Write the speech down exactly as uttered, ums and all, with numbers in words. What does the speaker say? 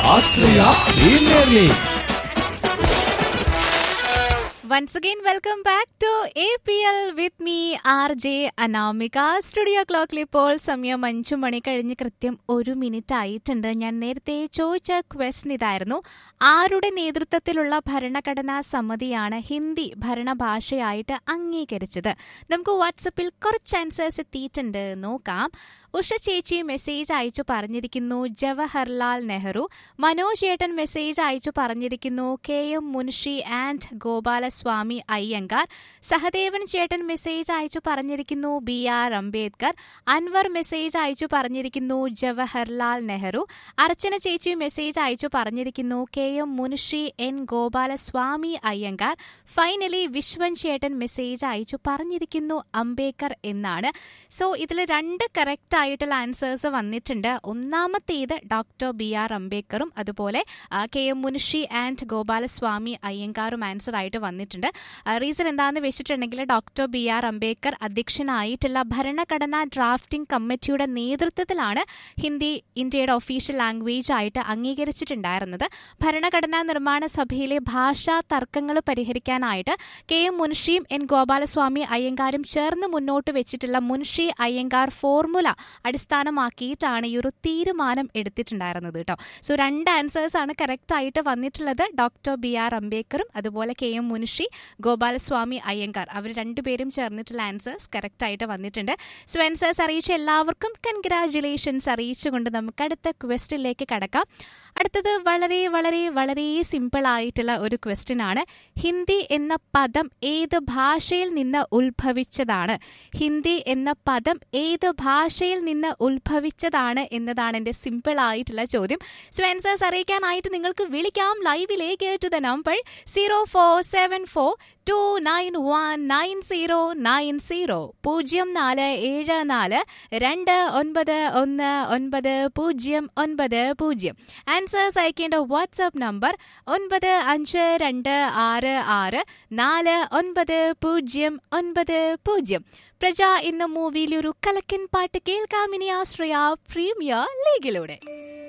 Ashraya premier league. Once again, welcome back to A P L with me, R J Anamika. Studio ക്ലോക്കിൽ ഇപ്പോൾ സമയം അഞ്ചു മണി കഴിഞ്ഞ് കൃത്യം ഒരു മിനിറ്റ് ആയിട്ടുണ്ട്. ഞാൻ നേരത്തെ ചോദിച്ച ക്വസ്റ്റൻ ഇതായിരുന്നു: ആരുടെ നേതൃത്വത്തിലുള്ള ഭരണഘടനാ സമിതിയാണ് ഹിന്ദി ഭരണഭാഷയായിട്ട് അംഗീകരിച്ചത്? നമുക്ക് വാട്സപ്പിൽ കുറച്ച് ആൻസേഴ്സ് എത്തിയിട്ടുണ്ട്, നോക്കാം. ഉഷ ചേച്ചി മെസ്സേജ് അയച്ചു പറഞ്ഞിരിക്കുന്നു ജവഹർലാൽ നെഹ്റു. മനോജ് ഏട്ടൻ മെസ്സേജ് അയച്ചു പറഞ്ഞിരിക്കുന്നു K M Munshi and Gopalaswamy Iyengar. Sahadevan ചേട്ടൻ മെസ്സേജ് അയച്ചു പറഞ്ഞിരിക്കുന്നു B R Ambedkar. Anwar message അയച്ചു പറഞ്ഞിരിക്കുന്നു ജവഹർലാൽ നെഹ്റു. അർച്ചന ചേച്ചി മെസ്സേജ് അയച്ചു പറഞ്ഞിരിക്കുന്നു K M Munshi N Gopalaswamy Iyengar. Finally Viswan ചേട്ടൻ മെസ്സേജ് അയച്ചു പറഞ്ഞിരിക്കുന്നു അംബേദ്കർ എന്നാണ്. സോ ഇതിൽ രണ്ട് കറക്റ്റ് ആയിട്ടുള്ള ആൻസേഴ്സ് വന്നിട്ടുണ്ട്. ഒന്നാമത്തേത് ഡോക്ടർ ബി ആർ അംബേദ്കറും അതുപോലെ K M Munshi and Gopalaswamy അയ്യങ്കാറും answer ആയിട്ട് വന്നിട്ടുണ്ട്. റീസൺ എന്താണെന്ന് വെച്ചിട്ടുണ്ടെങ്കിൽ ഡോക്ടർ ബി ആർ അംബേദ്കർ അധ്യക്ഷനായിട്ടുള്ള ഭരണഘടനാ ഡ്രാഫ്റ്റിംഗ് കമ്മിറ്റിയുടെ നേതൃത്വത്തിലാണ് ഹിന്ദി ഇന്ത്യയുടെ ഒഫീഷ്യൽ ലാംഗ്വേജ് ആയിട്ട് അംഗീകരിച്ചിട്ടുണ്ടായിരുന്നത്. ഭരണഘടനാ നിർമ്മാണ സഭയിലെ ഭാഷാ തർക്കങ്ങൾ പരിഹരിക്കാനായിട്ട് കെ എം മുൻഷിയും എൻ ഗോപാലസ്വാമി അയ്യങ്കാരും ചേർന്ന് മുന്നോട്ട് വെച്ചിട്ടുള്ള മുൻഷി അയ്യങ്കാർ ഫോർമുല അടിസ്ഥാനമാക്കിയിട്ടാണ് ഈ ഒരു തീരുമാനം എടുത്തിട്ടുണ്ടായിരുന്നത് കേട്ടോ. സോ രണ്ട് ആൻസേഴ്സ് ആണ് കറക്റ്റ് ആയിട്ട് വന്നിട്ടുള്ളത്. ഡോക്ടർ ബി ആർ അംബേദ്കറും അതുപോലെ കെ എം മുൻഷി ഗോപാലസ്വാമി അയ്യങ്കാർ, അവർ രണ്ടുപേരും ചേർന്നിട്ടുള്ള ആൻസേഴ്സ് കറക്റ്റ് ആയിട്ട് വന്നിട്ടുണ്ട്. സോ ആൻസേഴ്സ് അറിയിച്ച എല്ലാവർക്കും കൺഗ്രാജുലേഷൻസ് അറിയിച്ചുകൊണ്ട് നമുക്ക് അടുത്ത ക്വസ്റ്റ്യനിലേക്ക് കടക്കാം. അടുത്തത് വളരെ വളരെ വളരെ സിമ്പിൾ ആയിട്ടുള്ള ഒരു ക്വസ്റ്റ്യൻ ആണ്. ഹിന്ദി എന്ന പദം ഏത് ഭാഷയിൽ നിന്ന് ഉത്ഭവിച്ചതാണ്? ഹിന്ദി എന്ന പദം ഏത് ഭാഷയിൽ നിന്ന് ഉത്ഭവിച്ചതാണ് എന്നതാണ് എൻ്റെ സിമ്പിൾ ആയിട്ടുള്ള ചോദ്യം. സോ ആൻസേഴ്സ് അറിയിക്കാനായിട്ട് നിങ്ങൾക്ക് വിളിക്കാം ലൈവിലേക്ക് to the number zero four seven four to nine one nine zero nine zero പൂജ്യം നാല് ഏഴ് നാല് രണ്ട് ഒൻപത് ഒന്ന് ഒൻപത് പൂജ്യം ഒൻപത് പൂജ്യം. ആൻസേഴ്സ് അയക്കേണ്ട വാട്സ്ആപ്പ് നമ്പർ ഒൻപത് അഞ്ച് രണ്ട് ആറ് ആറ് നാല് ഒൻപത് പൂജ്യം ഒൻപത് പൂജ്യം. പ്രജ എന്ന മൂവിയിലെ ഒരു കലക്കൻ പാട്ട് കേൾക്കാം ഇനി ആശ്രയ പ്രീമിയർ ലീഗിലൂടെ.